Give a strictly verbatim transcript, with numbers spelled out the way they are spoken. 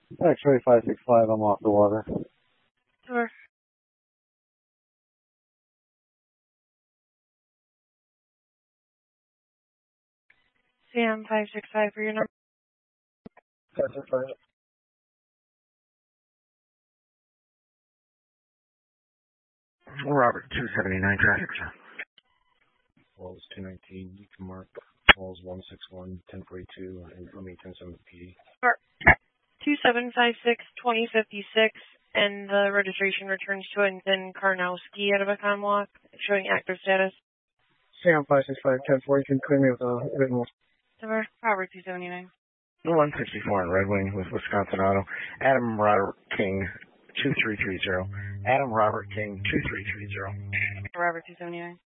X-ray five six five, I'm off the water. Sure. Sam five six five for your number. five six five. Robert, two seventy-nine traffic, sir. Falls two nineteen, you can mark Falls one six one, ten forty-two, and I mean ten seventy P D. Sure. two seven five six, twenty fifty-six, and the registration returns to Ethan Karnowski out of a Walk, showing active status. Sam five six five, ten forty, you can clear me with a written. Summer, Robert two seventy-nine. one sixty-four in Red Wing with Wisconsin Auto. Adam Robert King, two three three zero. Adam Robert King, two three three zero. Robert two seventy-nine.